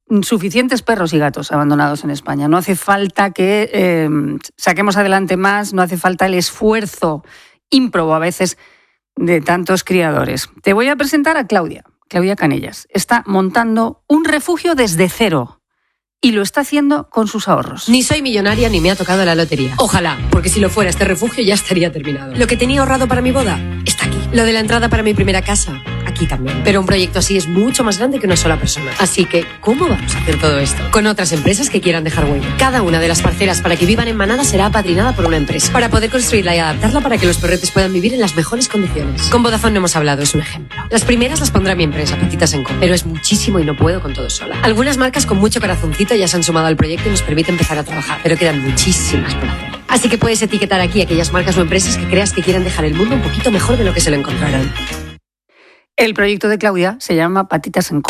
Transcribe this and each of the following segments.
suficientes perros y gatos abandonados en España. No hace falta que saquemos adelante más, no hace falta el esfuerzo ímprobo a veces de tantos criadores. Te voy a presentar a Claudia Canellas. Está montando un refugio desde cero y lo está haciendo con sus ahorros. Ni soy millonaria ni me ha tocado la lotería. Ojalá, porque si lo fuera, este refugio ya estaría terminado. Lo que tenía ahorrado para mi boda está aquí. Lo de la entrada para mi primera casa, aquí también. Pero un proyecto así es mucho más grande que una sola persona. Así que, ¿cómo vamos a hacer todo esto? Con otras empresas que quieran dejar huella. Cada una de las parcelas para que vivan en manada será apadrinada por una empresa, para poder construirla y adaptarla para que los perretes puedan vivir en las mejores condiciones. Con Vodafone no hemos hablado, es un ejemplo. Las primeras las pondrá mi empresa, Patitas & Co. Pero es muchísimo y no puedo con todo sola. Algunas marcas con mucho corazoncito ya se han sumado al proyecto y nos permite empezar a trabajar, pero quedan muchísimas por hacer. Así que puedes etiquetar aquí aquellas marcas o empresas que creas que quieran dejar el mundo un poquito mejor de lo que se lo encontrarán. El proyecto de Claudia se llama Patitas & Co.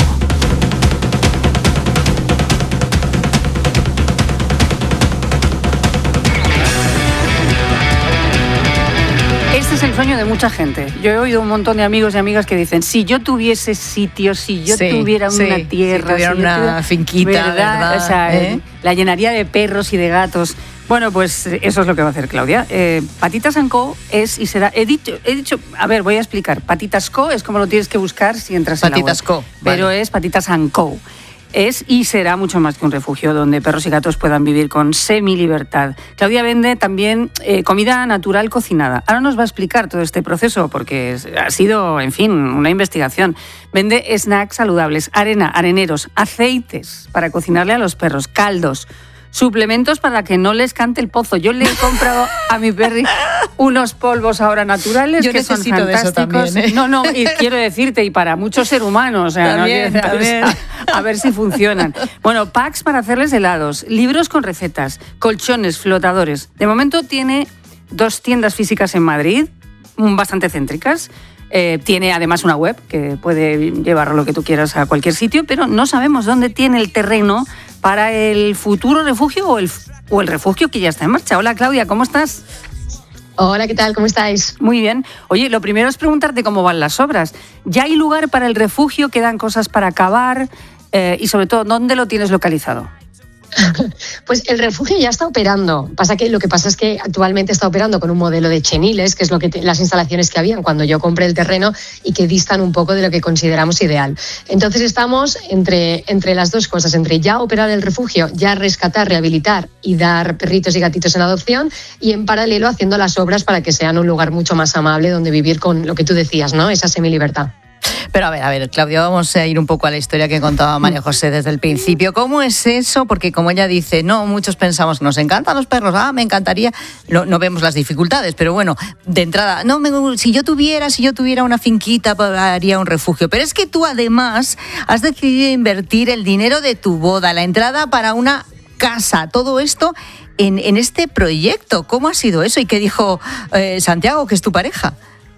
Este es el sueño de mucha gente. Yo he oído un montón de amigos y amigas que dicen, si yo tuviese sitio, si yo tuviera una tierra, si tuviera una finquita, ¿verdad? O sea, la llenaría de perros y de gatos. Bueno, pues eso es lo que va a hacer Claudia. Patitas & Co. es y será... He dicho, a ver, voy a explicar. Patitas Co. es como lo tienes que buscar si entras en la web. Patitas Co. Pero es Patitas & Co. Es y será mucho más que un refugio donde perros y gatos puedan vivir con semi-libertad. Claudia vende también comida natural cocinada. Ahora nos va a explicar todo este proceso porque ha sido, en fin, una investigación. Vende snacks saludables, arena, areneros, aceites para cocinarle a los perros, caldos, suplementos para que no les cante el pozo. Yo le he comprado a mi perri unos polvos ahora naturales. Yo que son fantásticos. De eso también, ¿eh? No, y quiero decirte, y para muchos seres humanos, o sea, también. A ver si funcionan. Bueno, packs para hacerles helados, libros con recetas, colchones, flotadores. De momento tiene 2 tiendas físicas en Madrid, bastante céntricas. Tiene además una web que puede llevar lo que tú quieras a cualquier sitio, pero no sabemos dónde tiene el terreno para el futuro refugio o el refugio que ya está en marcha. Hola Claudia, ¿cómo estás? Hola, ¿qué tal? ¿Cómo estáis? Muy bien. Oye, lo primero es preguntarte cómo van las obras. ¿Ya hay lugar para el refugio? ¿Quedan cosas para acabar? Y sobre todo, ¿dónde lo tienes localizado? Pues el refugio ya está operando. Lo que pasa es que actualmente está operando con un modelo de cheniles, que es las instalaciones que habían cuando yo compré el terreno y que distan un poco de lo que consideramos ideal. Entonces estamos entre las dos cosas, entre ya operar el refugio, ya rescatar, rehabilitar y dar perritos y gatitos en adopción, y en paralelo haciendo las obras para que sean un lugar mucho más amable donde vivir con lo que tú decías, ¿no? Esa semilibertad. Pero a ver, Claudia, vamos a ir un poco a la historia que contaba María José desde el principio. ¿Cómo es eso? Porque como ella dice, no, muchos pensamos que nos encantan los perros, me encantaría, no vemos las dificultades, pero bueno, de entrada, si yo tuviera una finquita, haría un refugio. Pero es que tú además has decidido invertir el dinero de tu boda, la entrada para una casa, todo esto en este proyecto. ¿Cómo ha sido eso? ¿Y qué dijo Santiago, que es tu pareja?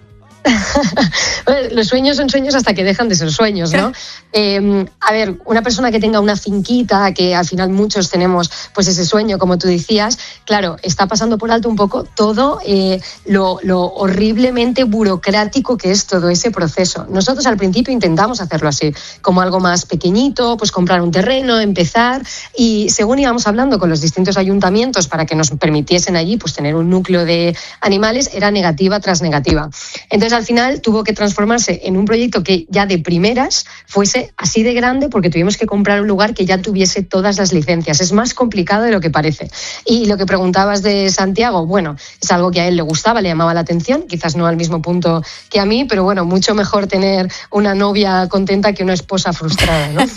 Los sueños son sueños hasta que dejan de ser sueños, ¿no? A ver, una persona que tenga una finquita, que al final muchos tenemos pues ese sueño, como tú decías, claro, está pasando por alto un poco todo lo horriblemente burocrático que es todo ese proceso. Nosotros al principio intentamos hacerlo así, como algo más pequeñito, pues comprar un terreno, empezar, y según íbamos hablando con los distintos ayuntamientos para que nos permitiesen allí pues tener un núcleo de animales, era negativa tras negativa. Entonces al final tuvo que transformarse en un proyecto que ya de primeras fuese así de grande, porque tuvimos que comprar un lugar que ya tuviese todas las licencias. Es más complicado de lo que parece. Y lo que preguntabas de Santiago, bueno, es algo que a él le gustaba, le llamaba la atención, quizás no al mismo punto que a mí, pero bueno, mucho mejor tener una novia contenta que una esposa frustrada, ¿no?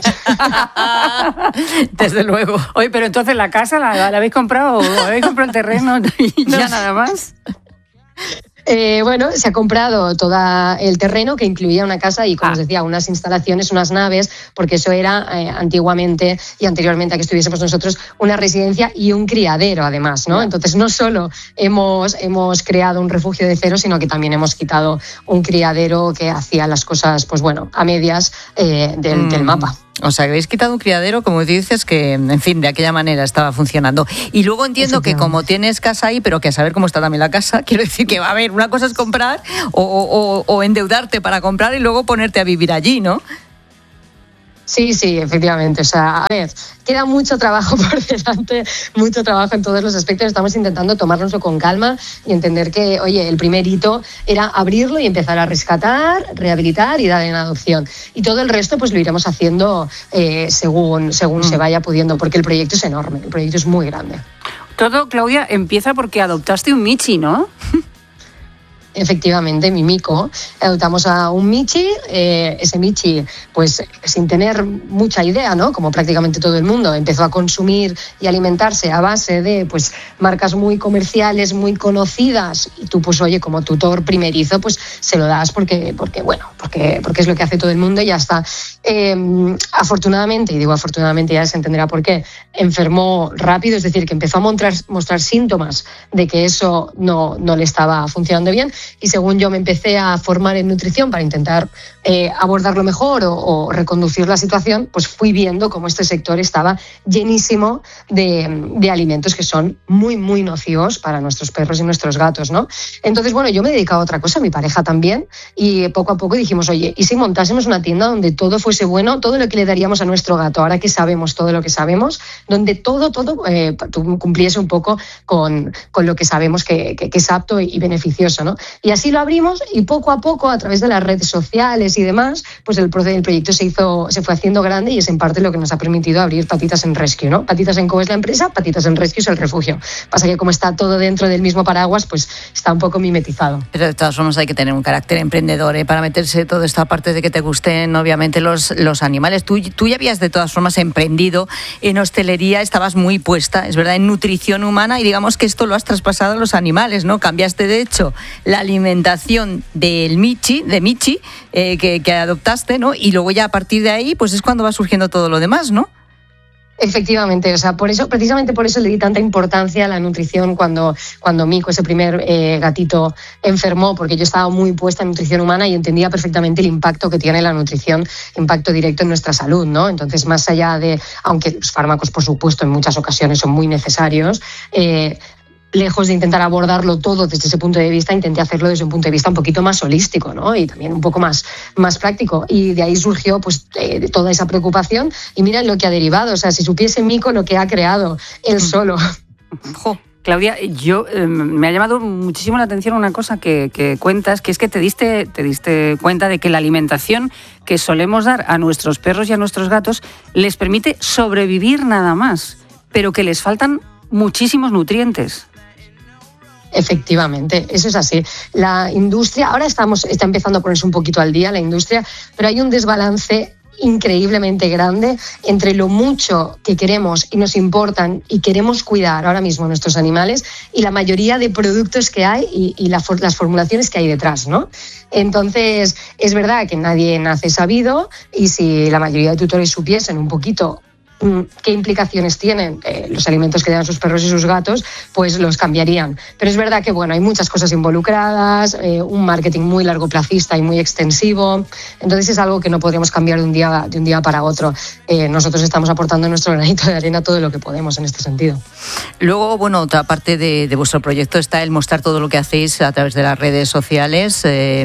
Desde luego. Oye, pero entonces la casa la habéis comprado, o habéis comprado el terreno y ya nada más. Bueno, se ha comprado todo el terreno, que incluía una casa y, como os decía, unas instalaciones, unas naves, porque eso era antiguamente y anteriormente a que estuviésemos nosotros una residencia y un criadero, además, ¿no? Entonces no solo hemos creado un refugio de cero, sino que también hemos quitado un criadero que hacía las cosas, pues bueno, a medias del mapa. O sea, que habéis quitado un criadero, como dices, que, en fin, de aquella manera estaba funcionando. Y luego entiendo que como tienes casa ahí, pero que a saber cómo está también la casa, quiero decir que va a haber, una cosa es comprar o endeudarte para comprar y luego ponerte a vivir allí, ¿no? Sí, efectivamente. O sea, a ver, queda mucho trabajo por delante, mucho trabajo en todos los aspectos. Estamos intentando tomárnoslo con calma y entender que, oye, el primer hito era abrirlo y empezar a rescatar, rehabilitar y dar en adopción. Y todo el resto pues lo iremos haciendo según se vaya pudiendo, porque el proyecto es enorme, el proyecto es muy grande. Todo, Claudia, empieza porque adoptaste un Michi, ¿no? Efectivamente, mi mico. Adoptamos a un Michi, ese Michi, pues sin tener mucha idea, ¿no? Como prácticamente todo el mundo, empezó a consumir y alimentarse a base de pues marcas muy comerciales, muy conocidas, y tú, pues oye, como tutor primerizo, pues se lo das porque es lo que hace todo el mundo y ya está. Afortunadamente, y digo afortunadamente, ya se entenderá por qué, enfermó rápido, es decir, que empezó a mostrar síntomas de que eso no le estaba funcionando bien. Y según yo me empecé a formar en nutrición para intentar abordarlo mejor o reconducir la situación, pues fui viendo cómo este sector estaba llenísimo de alimentos que son muy, muy nocivos para nuestros perros y nuestros gatos, ¿no? Entonces, bueno, yo me he dedicado a otra cosa, mi pareja también, y poco a poco dijimos, oye, ¿y si montásemos una tienda donde todo fuese bueno, todo lo que le daríamos a nuestro gato, ahora que sabemos todo lo que sabemos, donde todo cumpliese un poco con lo que sabemos que es apto y beneficioso, ¿no? Y así lo abrimos y poco a poco, a través de las redes sociales y demás, pues el proyecto se fue haciendo grande y es en parte lo que nos ha permitido abrir Patitas en Rescue, ¿no? Patitas en Co es la empresa, Patitas en Rescue es el refugio. Pasa que como está todo dentro del mismo paraguas, pues está un poco mimetizado. Pero de todas formas hay que tener un carácter emprendedor para meterse toda esta parte de que te gusten, obviamente, los animales. Tú ya habías de todas formas emprendido en hostelería, estabas muy puesta, es verdad, en nutrición humana y digamos que esto lo has traspasado a los animales, ¿no? Cambiaste, de hecho, la alimentación de Michi, que adoptaste, ¿no? Y luego ya a partir de ahí, pues es cuando va surgiendo todo lo demás, ¿no? Efectivamente, o sea, precisamente por eso le di tanta importancia a la nutrición cuando Mico, ese primer gatito, enfermó, porque yo estaba muy puesta en nutrición humana y entendía perfectamente el impacto que tiene la nutrición, impacto directo en nuestra salud, ¿no? Entonces, más allá de, aunque los fármacos, por supuesto, en muchas ocasiones son muy necesarios, lejos de intentar abordarlo todo desde ese punto de vista, intenté hacerlo desde un punto de vista un poquito más holístico, ¿no? Y también un poco más práctico. Y de ahí surgió pues toda esa preocupación. Y mira lo que ha derivado. O sea, si supiese Mico lo que ha creado él solo. Claudia, me ha llamado muchísimo la atención una cosa que cuentas, que es que te diste cuenta de que la alimentación que solemos dar a nuestros perros y a nuestros gatos les permite sobrevivir nada más, pero que les faltan muchísimos nutrientes. Efectivamente, eso es así. La industria, ahora está empezando a ponerse un poquito al día la industria, pero hay un desbalance increíblemente grande entre lo mucho que queremos y nos importan y queremos cuidar ahora mismo nuestros animales y la mayoría de productos que hay y las formulaciones que hay detrás, ¿no? Entonces, es verdad que nadie nace sabido y si la mayoría de tutores supiesen un poquito qué implicaciones tienen los alimentos que dan sus perros y sus gatos, pues los cambiarían. Pero es verdad que bueno, hay muchas cosas involucradas, un marketing muy largoplacista y muy extensivo, entonces es algo que no podríamos cambiar de un día para otro. Nosotros estamos aportando nuestro granito de arena todo lo que podemos en este sentido. Luego, bueno, otra parte de vuestro proyecto está el mostrar todo lo que hacéis a través de las redes sociales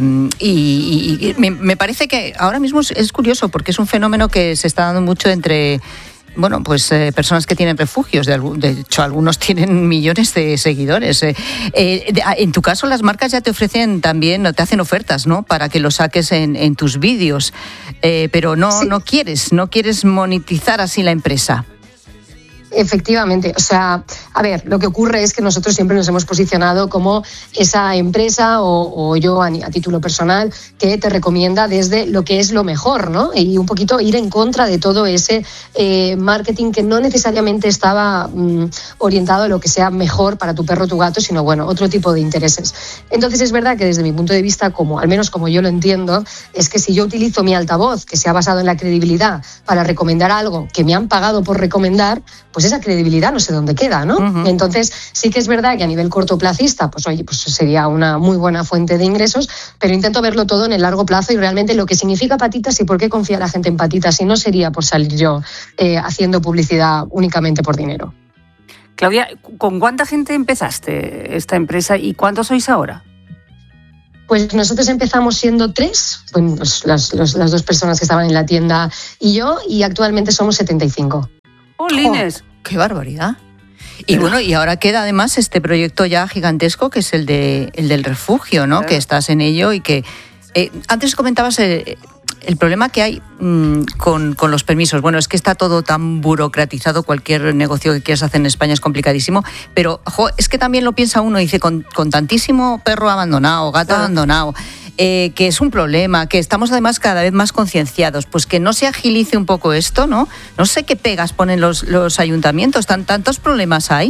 y me parece que ahora mismo es curioso porque es un fenómeno que se está dando mucho entre personas que tienen refugios, de hecho algunos tienen millones de seguidores. En tu caso las marcas ya te ofrecen también, te hacen ofertas, ¿no? Para que lo saques en tus vídeos, pero sí. no quieres monetizar así la empresa. Efectivamente, o sea, a ver, lo que ocurre es que nosotros siempre nos hemos posicionado como esa empresa o yo a título personal que te recomienda desde lo que es lo mejor, ¿no? Y un poquito ir en contra de todo ese marketing que no necesariamente estaba orientado a lo que sea mejor para tu perro o tu gato, sino bueno, otro tipo de intereses. Entonces es verdad que desde mi punto de vista, al menos como yo lo entiendo, es que si yo utilizo mi altavoz que se ha basado en la credibilidad para recomendar algo que me han pagado por recomendar, pues esa credibilidad no sé dónde queda, ¿no? Uh-huh. Entonces, sí que es verdad que a nivel cortoplacista, pues oye, pues sería una muy buena fuente de ingresos, pero intento verlo todo en el largo plazo y realmente lo que significa Patitas y por qué confía la gente en Patitas y no sería por salir yo haciendo publicidad únicamente por dinero. Claudia, ¿con cuánta gente empezaste esta empresa y cuántos sois ahora? Pues nosotros empezamos siendo 3, pues las 2 personas que estaban en la tienda y yo, y actualmente somos 75. ¡Jolines! ¡Qué barbaridad! Y bueno, y ahora queda además este proyecto ya gigantesco que es el del refugio, ¿no? Que estás en ello y que... antes comentabas el problema que hay con los permisos. Bueno, es que está todo tan burocratizado, cualquier negocio que quieras hacer en España es complicadísimo, pero es que también lo piensa uno, dice, con tantísimo perro abandonado, gato abandonado, que es un problema, que estamos además cada vez más concienciados, pues que no se agilice un poco esto, ¿no? No sé qué pegas ponen los ayuntamientos, tantos problemas hay.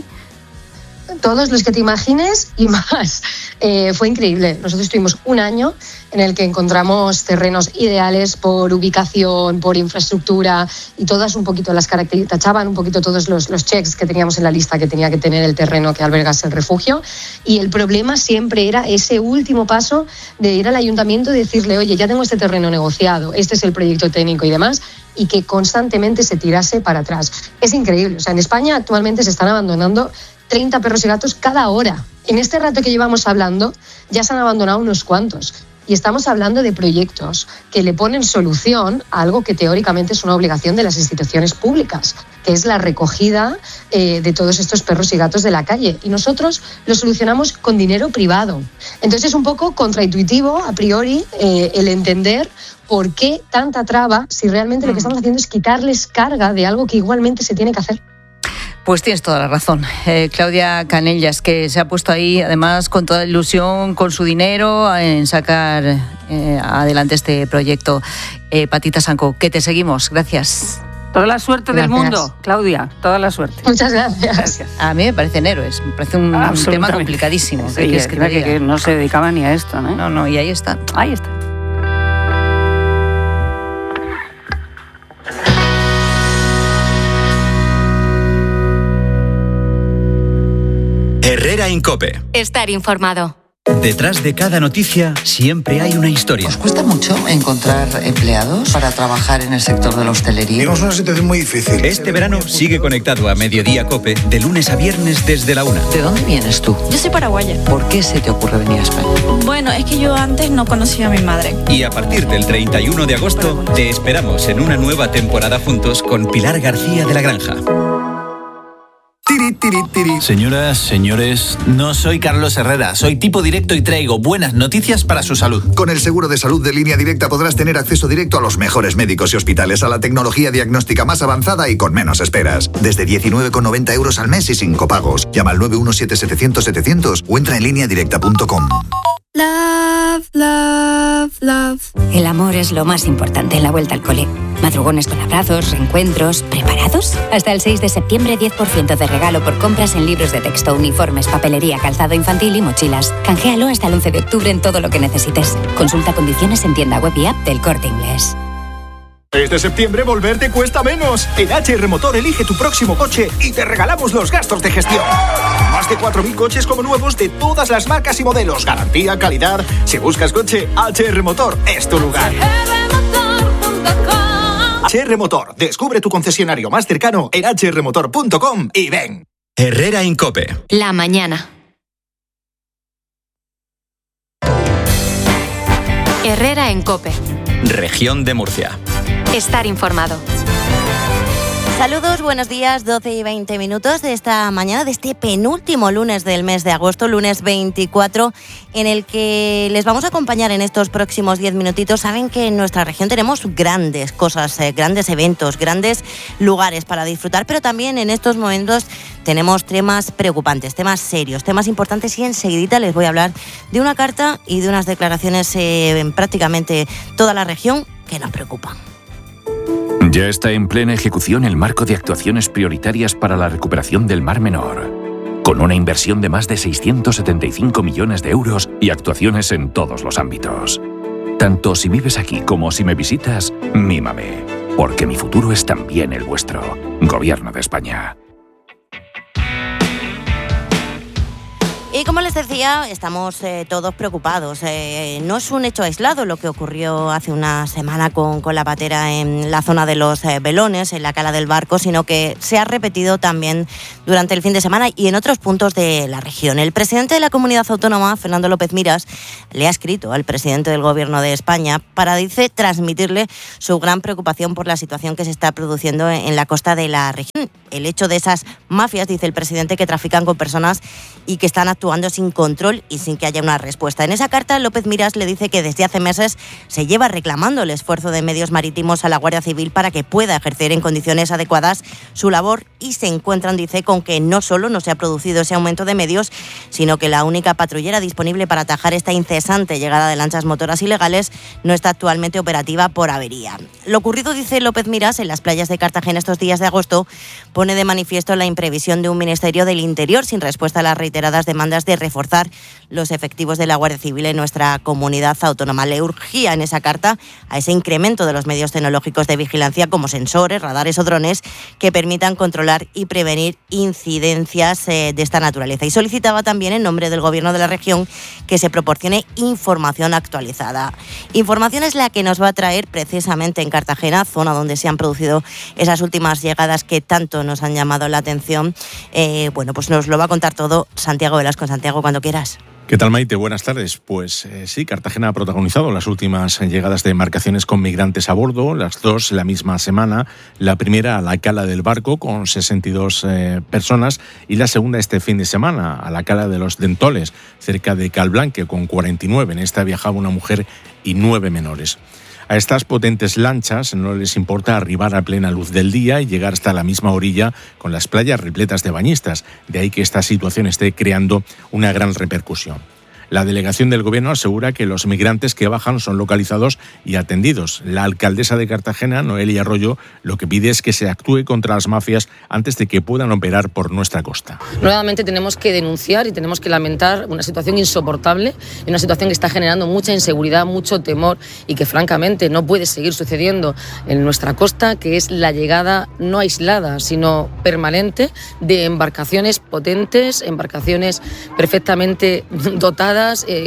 Todos los que te imagines y más. Fue increíble. Nosotros tuvimos un año en el que encontramos terrenos ideales por ubicación, por infraestructura y todas un poquito las características, tachaban un poquito todos los checks que teníamos en la lista que tenía que tener el terreno que albergase el refugio. Y el problema siempre era ese último paso de ir al ayuntamiento y decirle, oye, ya tengo este terreno negociado, este es el proyecto técnico y demás, y que constantemente se tirase para atrás. Es increíble. O sea, en España actualmente se están abandonando 30 perros y gatos cada hora. En este rato que llevamos hablando, ya se han abandonado unos cuantos. Y estamos hablando de proyectos que le ponen solución a algo que teóricamente es una obligación de las instituciones públicas, que es la recogida de todos estos perros y gatos de la calle. Y nosotros lo solucionamos con dinero privado. Entonces es un poco contraintuitivo, a priori, el entender por qué tanta traba si realmente lo que estamos haciendo es quitarles carga de algo que igualmente se tiene que hacer. Pues tienes toda la razón. Claudia Canellas, que se ha puesto ahí, además, con toda ilusión, con su dinero, en sacar adelante este proyecto. Patitas & Co., que te seguimos. Gracias. Toda la suerte del mundo, Claudia, toda la suerte. Muchas gracias. A mí me parecen héroes, me parece un tema complicadísimo. Sí, que no se dedicaba ni a esto, ¿no? No, y ahí está. Ahí está. Herrera en COPE. Estar informado. Detrás de cada noticia siempre hay una historia. ¿Os cuesta mucho encontrar empleados para trabajar en el sector de la hostelería? Tenemos una situación muy difícil. Este verano sigue conectado a Mediodía COPE de lunes a viernes desde la 1. ¿De dónde vienes tú? Yo soy paraguaya. ¿Por qué se te ocurre venir a España? Bueno, es que yo antes no conocía a mi madre. Y a partir del 31 de agosto te esperamos en una nueva temporada juntos con Pilar García de la Granja. Señoras, señores, no soy Carlos Herrera, soy tipo directo y traigo buenas noticias para su salud. Con el seguro de salud de Línea Directa podrás tener acceso directo a los mejores médicos y hospitales, a la tecnología diagnóstica más avanzada y con menos esperas. Desde 19,90 euros al mes y sin copagos. Llama al 917-700-700 o entra en lineadirecta.com. Love, love, love. El amor es lo más importante en la vuelta al cole. Madrugones con abrazos, reencuentros, ¿preparados? Hasta el 6 de septiembre, 10% de regalo por compras en libros de texto, uniformes, papelería, calzado infantil y mochilas. Canjealo hasta el 11 de octubre en todo lo que necesites. Consulta condiciones en tienda web y app del Corte Inglés. 6 de septiembre volverte cuesta menos. En HR Motor elige tu próximo coche y te regalamos los gastos de gestión. Más de 4.000 coches como nuevos de todas las marcas y modelos. Garantía, calidad. Si buscas coche, HR Motor es tu lugar. HR Motor. Descubre tu concesionario más cercano en hrmotor.com y ven. Herrera en COPE. La mañana. Herrera en COPE. Región de Murcia. Estar informado. Saludos, buenos días, 12 y 20 minutos de esta mañana, de este penúltimo lunes del mes de agosto, lunes 24, en el que les vamos a acompañar en estos próximos 10 minutitos. Saben que en nuestra región tenemos grandes cosas, grandes eventos, grandes lugares para disfrutar, pero también en estos momentos tenemos temas preocupantes, temas serios, temas importantes, y enseguidita les voy a hablar de una carta y de unas declaraciones en prácticamente toda la región que nos preocupan. Ya está en plena ejecución el marco de actuaciones prioritarias para la recuperación del Mar Menor, con una inversión de más de 675 millones de euros y actuaciones en todos los ámbitos. Tanto si vives aquí como si me visitas, mímame, porque mi futuro es también el vuestro. Gobierno de España. Y como les decía, estamos todos preocupados. No es un hecho aislado lo que ocurrió hace una semana con la patera en la zona de los Belones, en la cala del Barco, sino que se ha repetido también durante el fin de semana y en otros puntos de la región. El presidente de la Comunidad Autónoma, Fernando López Miras, le ha escrito al presidente del Gobierno de España para, dice, transmitirle su gran preocupación por la situación que se está produciendo en la costa de la región. El hecho de esas mafias, dice el presidente, que trafican con personas y que están actuando sin control y sin que haya una respuesta. En esa carta, López Miras le dice que desde hace meses se lleva reclamando el esfuerzo de medios marítimos a la Guardia Civil para que pueda ejercer en condiciones adecuadas su labor, y se encuentran, dice, con que no solo no se ha producido ese aumento de medios, sino que la única patrullera disponible para atajar esta incesante llegada de lanchas motoras ilegales no está actualmente operativa por avería. Lo ocurrido, dice López Miras, en las playas de Cartagena estos días de agosto pone de manifiesto la imprevisión de un Ministerio del Interior sin respuesta a las reiteradas demandas de reforzar los efectivos de la Guardia Civil en nuestra comunidad autónoma. Le urgía en esa carta a ese incremento de los medios tecnológicos de vigilancia como sensores, radares o drones que permitan controlar y prevenir incidencias de esta naturaleza. Y solicitaba también, en nombre del Gobierno de la región, que se proporcione información actualizada. Información es la que nos va a traer precisamente en Cartagena, zona donde se han producido esas últimas llegadas que tanto nos han llamado la atención. Pues nos lo va a contar todo Santiago Velasco. Santiago, cuando quieras. ¿Qué tal, Maite? Buenas tardes. Pues sí, Cartagena ha protagonizado las últimas llegadas de embarcaciones con migrantes a bordo, las dos la misma semana. La primera a la cala del Barco con 62 personas y la segunda este fin de semana a la cala de los Dentoles, cerca de Calblanque, con 49. En esta viajaba una mujer y 9 menores. A estas potentes lanchas no les importa arribar a plena luz del día y llegar hasta la misma orilla con las playas repletas de bañistas. De ahí que esta situación esté creando una gran repercusión. La delegación del Gobierno asegura que los migrantes que bajan son localizados y atendidos. La alcaldesa de Cartagena, Noelia Arroyo, lo que pide es que se actúe contra las mafias antes de que puedan operar por nuestra costa. Nuevamente tenemos que denunciar y tenemos que lamentar una situación insoportable, una situación que está generando mucha inseguridad, mucho temor y que francamente no puede seguir sucediendo en nuestra costa, que es la llegada no aislada, sino permanente de embarcaciones potentes, embarcaciones perfectamente dotadas,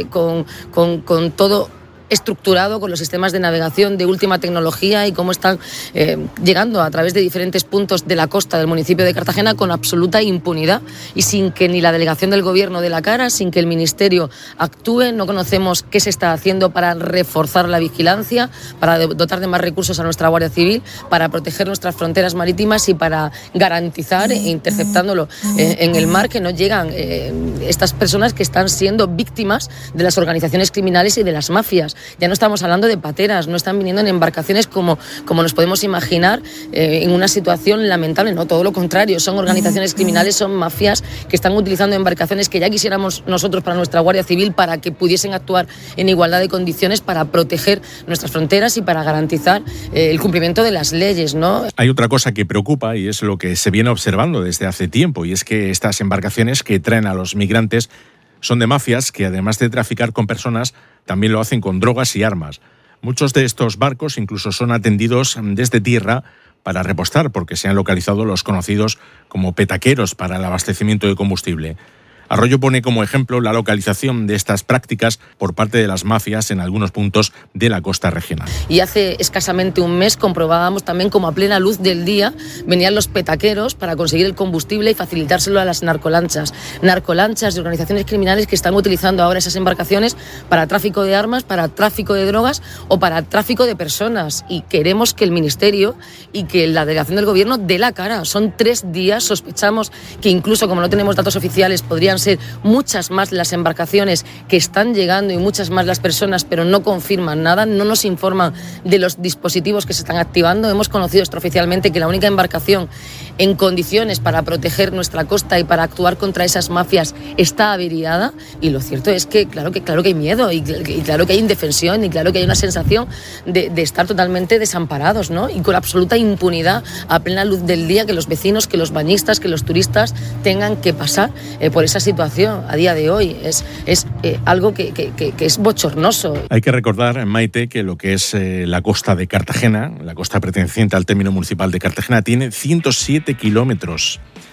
con todo estructurado, con los sistemas de navegación de última tecnología y cómo están llegando a través de diferentes puntos de la costa del municipio de Cartagena con absoluta impunidad y sin que ni la delegación del Gobierno dé la cara, sin que el Ministerio actúe. No conocemos qué se está haciendo para reforzar la vigilancia, para dotar de más recursos a nuestra Guardia Civil, para proteger nuestras fronteras marítimas y para garantizar, interceptándolo en el mar, que no llegan estas personas que están siendo víctimas de las organizaciones criminales y de las mafias. Ya no estamos hablando de pateras, no están viniendo en embarcaciones como nos podemos imaginar, en una situación lamentable. No, todo lo contrario, son organizaciones criminales, son mafias que están utilizando embarcaciones que ya quisiéramos nosotros para nuestra Guardia Civil, para que pudiesen actuar en igualdad de condiciones para proteger nuestras fronteras y para garantizar el cumplimiento de las leyes, ¿no? Hay otra cosa que preocupa y es lo que se viene observando desde hace tiempo, y es que estas embarcaciones que traen a los migrantes son de mafias que, además de traficar con personas, también lo hacen con drogas y armas. Muchos de estos barcos incluso son atendidos desde tierra para repostar, porque se han localizado los conocidos como petaqueros para el abastecimiento de combustible. Arroyo pone como ejemplo la localización de estas prácticas por parte de las mafias en algunos puntos de la costa regional. Y hace escasamente un mes comprobábamos también como a plena luz del día venían los petaqueros para conseguir el combustible y facilitárselo a las narcolanchas. Narcolanchas de organizaciones criminales que están utilizando ahora esas embarcaciones para tráfico de armas, para tráfico de drogas o para tráfico de personas. Y queremos que el Ministerio y que la delegación del Gobierno dé la cara. Son 3 días, sospechamos que incluso, como no tenemos datos oficiales, podrían ser muchas más las embarcaciones que están llegando y muchas más las personas, pero no confirman nada, no nos informan de los dispositivos que se están activando. Hemos conocido extraoficialmente que la única embarcación en condiciones para proteger nuestra costa y para actuar contra esas mafias está averiada, y lo cierto es que claro que hay miedo y claro que hay indefensión y claro que hay una sensación de estar totalmente desamparados, ¿no? Y con absoluta impunidad a plena luz del día, que los vecinos, que los bañistas, que los turistas tengan que pasar por esa situación a día de hoy. Es algo que es bochornoso. Hay que recordar, Maite, que lo que es la costa de Cartagena, la costa perteneciente al término municipal de Cartagena, tiene 107 kilómetros.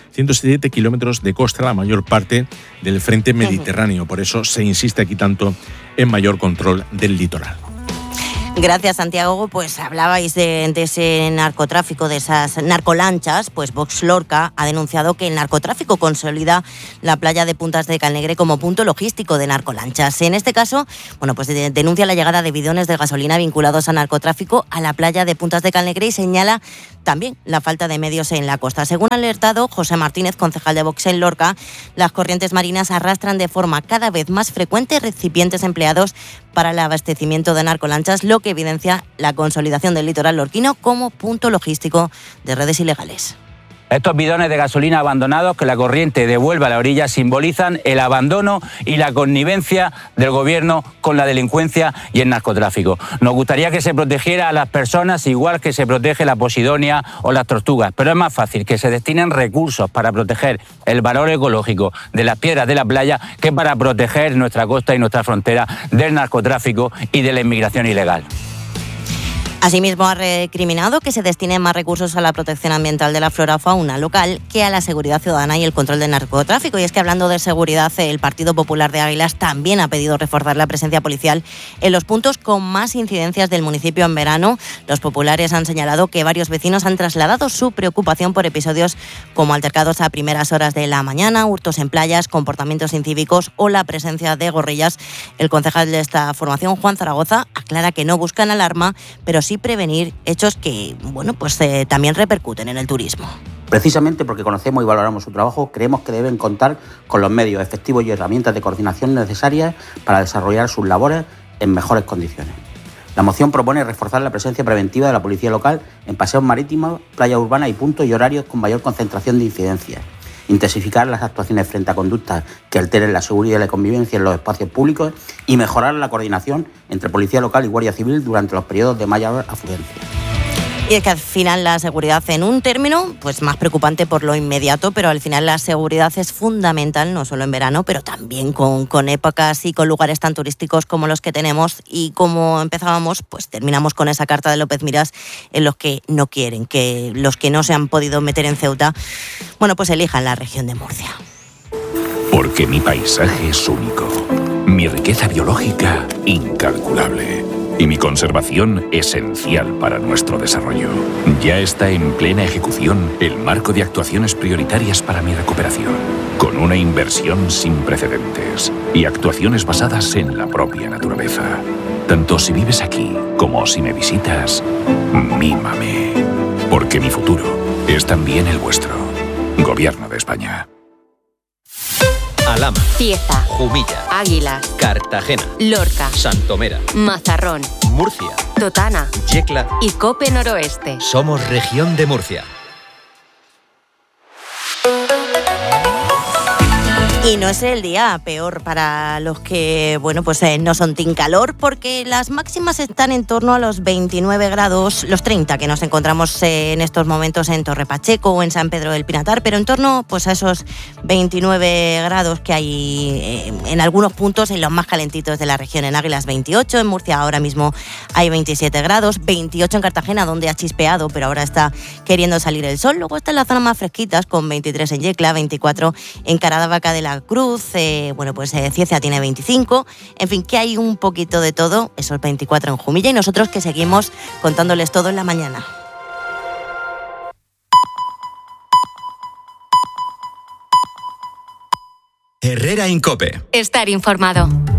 107 kilómetros de costa, la mayor parte del frente mediterráneo. Por eso se insiste aquí tanto en mayor control del litoral. Gracias, Santiago. Pues hablabais de ese narcotráfico, de esas narcolanchas. Pues Vox Lorca ha denunciado que el narcotráfico consolida la playa de Puntas de Calnegre como punto logístico de narcolanchas. En este caso, pues denuncia la llegada de bidones de gasolina vinculados a narcotráfico a la playa de Puntas de Calnegre y señala también la falta de medios en la costa. Según ha alertado José Martínez, concejal de Vox en Lorca, las corrientes marinas arrastran de forma cada vez más frecuente recipientes empleados para el abastecimiento de narcolanchas, lo que evidencia la consolidación del litoral lorquino como punto logístico de redes ilegales. Estos bidones de gasolina abandonados que la corriente devuelve a la orilla simbolizan el abandono y la connivencia del gobierno con la delincuencia y el narcotráfico. Nos gustaría que se protegiera a las personas igual que se protege la posidonia o las tortugas, pero es más fácil que se destinen recursos para proteger el valor ecológico de las piedras de la playa que para proteger nuestra costa y nuestra frontera del narcotráfico y de la inmigración ilegal. Asimismo, ha recriminado que se destinen más recursos a la protección ambiental de la flora o fauna local que a la seguridad ciudadana y el control del narcotráfico. Y es que, hablando de seguridad, el Partido Popular de Águilas también ha pedido reforzar la presencia policial en los puntos con más incidencias del municipio en verano. Los populares han señalado que varios vecinos han trasladado su preocupación por episodios como altercados a primeras horas de la mañana, hurtos en playas, comportamientos incívicos o la presencia de gorrillas. El concejal de esta formación, Juan Zaragoza, aclara que no buscan alarma, pero sí prevenir hechos que, también repercuten en el turismo. Precisamente porque conocemos y valoramos su trabajo, creemos que deben contar con los medios efectivos y herramientas de coordinación necesarias para desarrollar sus labores en mejores condiciones. La moción propone reforzar la presencia preventiva de la policía local en paseos marítimos, playas urbanas y puntos y horarios con mayor concentración de incidencias. Intensificar las actuaciones frente a conductas que alteren la seguridad y la convivencia en los espacios públicos y mejorar la coordinación entre Policía Local y Guardia Civil durante los periodos de mayor afluencia. Y es que al final la seguridad en un término, más preocupante por lo inmediato, pero al final la seguridad es fundamental, no solo en verano, pero también con épocas y con lugares tan turísticos como los que tenemos. Y como empezábamos, terminamos con esa carta de López Miras en los que no quieren, que los que no se han podido meter en Ceuta, elijan la región de Murcia. Porque mi paisaje es único, mi riqueza biológica incalculable y mi conservación esencial para nuestro desarrollo. Ya está en plena ejecución el marco de actuaciones prioritarias para mi recuperación, con una inversión sin precedentes y actuaciones basadas en la propia naturaleza. Tanto si vives aquí como si me visitas, mímame, porque mi futuro es también el vuestro. Gobierno de España. Alhama, Cieza, Jumilla, Águila, Cartagena, Lorca, Santomera, Mazarrón, Murcia, Totana Yecla y Cope Noroeste. Somos región de Murcia. Y no es el día peor para los que, no son team calor, porque las máximas están en torno a los 29 grados, los 30 que nos encontramos en estos momentos en Torre Pacheco o en San Pedro del Pinatar, pero en torno a esos 29 grados que hay en algunos puntos, en los más calentitos de la región. En Águilas 28, en Murcia ahora mismo hay 27 grados, 28 en Cartagena, donde ha chispeado, pero ahora está queriendo salir el sol. Luego está en las zonas más fresquitas, con 23 en Yecla, 24 en Caravaca de la Cruz, Cieza tiene 25, en fin, que hay un poquito de todo, esos 24 en Jumilla, y nosotros que seguimos contándoles todo en la mañana. Herrera en COPE. Estar informado.